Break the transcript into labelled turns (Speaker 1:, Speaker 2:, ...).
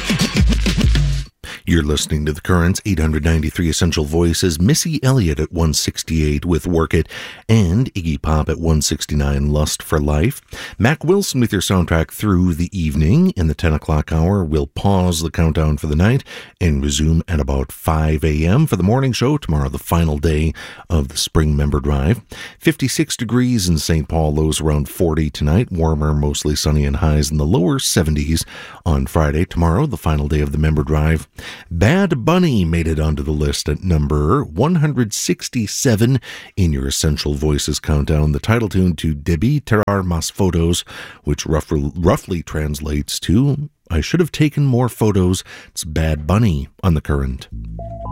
Speaker 1: You're listening to The Currents, 893 Essential Voices, Missy Elliott at 168 with Work It, and Iggy Pop at 169, Lust for Life. Mac Wilson with your soundtrack through the evening. In the 10 o'clock hour, we'll pause the countdown for the night and resume at about 5 a.m. for the morning show. Tomorrow, the final day of the Spring Member Drive. 56 degrees in St. Paul, lows around 40 tonight. Warmer, mostly sunny and highs in the lower 70s on Friday. Tomorrow, the final day of the Member Drive. Bad Bunny made it onto the list at number 167 in your Essential Voices countdown. The title tune to Debí tirar más fotos, which roughly translates to I should have taken more photos. It's Bad Bunny on The Current.